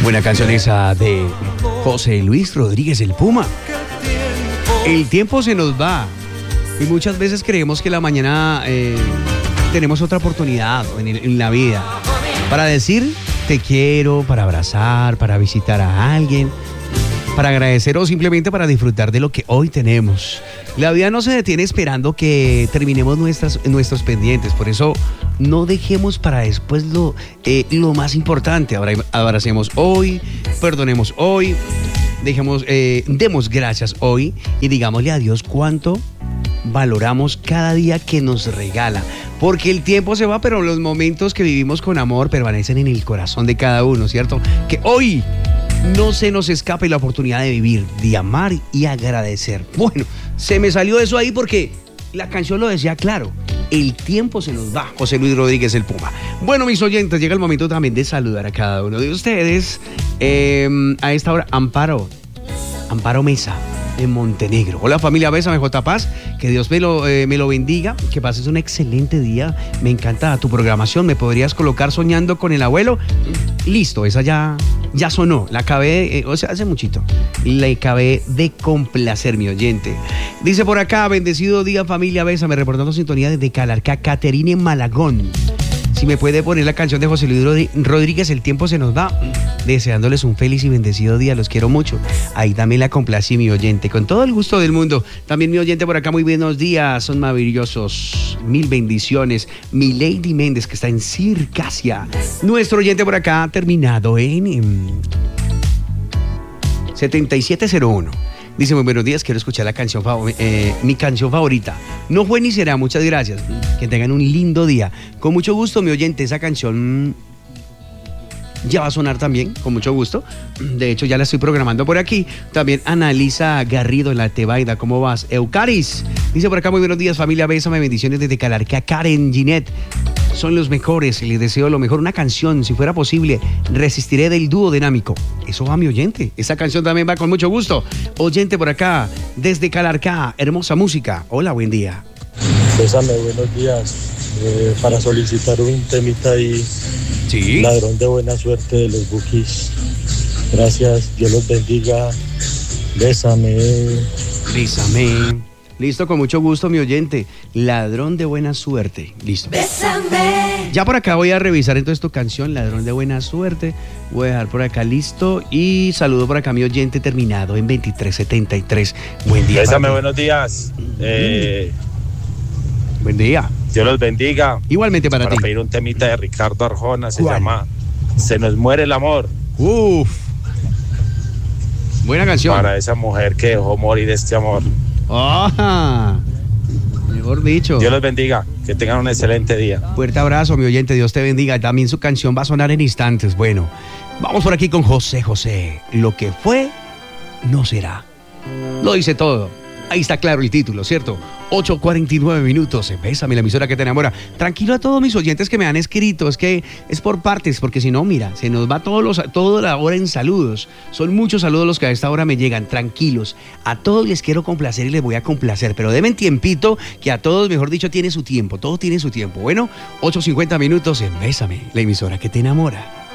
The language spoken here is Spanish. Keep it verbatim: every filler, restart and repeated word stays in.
Buena canción esa de José Luis Rodríguez el Puma. El tiempo se nos va y muchas veces creemos que la mañana eh, tenemos otra oportunidad en, en la vida para decir te quiero, para abrazar, para visitar a alguien, para agradecer o simplemente para disfrutar de lo que hoy tenemos. La vida no se detiene esperando que terminemos nuestras, nuestros pendientes, por eso no dejemos para después lo, eh, lo más importante. Ahora abracemos hoy, perdonemos hoy, dejemos, eh, demos gracias hoy y digámosle a Dios cuánto valoramos cada día que nos regala. Porque el tiempo se va, pero los momentos que vivimos con amor permanecen en el corazón de cada uno, ¿cierto? Que hoy no se nos escape la oportunidad de vivir, de amar y agradecer. Bueno, se me salió eso ahí porque la canción lo decía claro. El tiempo se nos va. José Luis Rodríguez el Puma. Bueno, mis oyentes, llega el momento también de saludar a cada uno de ustedes. Eh, a esta hora, Amparo, Amparo Mesa, en Montenegro. Hola familia, Bésame J. Paz, que Dios me lo, eh, me lo bendiga, que pases un excelente día. Me encanta tu programación. ¿Me podrías colocar Soñando con el Abuelo? Listo, esa ya, ya sonó. La acabé, eh, o sea, hace muchito. La acabé de complacer, mi oyente. Dice por acá, bendecido día familia, Bésame, reportando sintonía desde Calarcá, Caterine Malagón. Si me puede poner la canción de José Luis Rodríguez, El tiempo se nos va. Deseándoles un feliz y bendecido día, los quiero mucho. Ahí también la complací, mi oyente, con todo el gusto del mundo. También mi oyente por acá, muy buenos días, son maravillosos. Mil bendiciones. Mi Lady Méndez, que está en Circasia. Nuestro oyente por acá, terminado en, en setenta y siete cero uno. Dice, muy buenos días, quiero escuchar la canción eh, mi canción favorita. No fue ni será, muchas gracias. Que tengan un lindo día. Con mucho gusto, mi oyente, esa canción ya va a sonar también, con mucho gusto. De hecho, ya la estoy programando por aquí. También Analisa Garrido en la Tebaida, ¿cómo vas? Eucaris, dice por acá, muy buenos días, familia, Bésame, bendiciones desde Calarcá. Karen Ginette, son los mejores, les deseo lo mejor. Una canción, si fuera posible, Resistiré, del dúo Dinámico. Eso va, mi oyente. Esa canción también va con mucho gusto. Oyente por acá, desde Calarcá, hermosa música. Hola, buen día. Bésame, buenos días. Eh, para solicitar un temita ahí. Sí. Ladrón de buena suerte de los Bukis. Gracias, Dios los bendiga. Bésame. Bésame. Listo, con mucho gusto, mi oyente. Ladrón de buena suerte. Listo. Bésame. Ya por acá voy a revisar entonces tu canción, Ladrón de buena suerte. Voy a dejar por acá listo. Y saludo por acá a mi oyente, terminado en veintitrés setenta y tres. Buen día. Bésame, buenos días. Eh, Buen día. Dios los bendiga. Igualmente para, para ti. Para pedir un temita de Ricardo Arjona, se ¿Cuál? llama Se nos muere el amor. Uf. Buena canción. Para esa mujer que dejó morir este amor. Ah, mejor dicho. Dios los bendiga, que tengan un excelente día. Fuerte abrazo, mi oyente, Dios te bendiga. También su canción va a sonar en instantes. Bueno, vamos por aquí con José José. Lo que fue, no será. Lo dice todo. Ahí está claro el título, ¿cierto? ocho cuarenta y nueve minutos. Bésame, la emisora que te enamora. Tranquilo a todos mis oyentes que me han escrito. Es que es por partes, porque si no, mira, se nos va todos los, toda la hora en saludos. Son muchos saludos los que a esta hora me llegan. Tranquilos. A todos les quiero complacer y les voy a complacer. Pero deben tiempito, que a todos, mejor dicho, tiene su tiempo. Todo tiene su tiempo. Bueno, ocho cincuenta minutos en Bésame, la emisora que te enamora.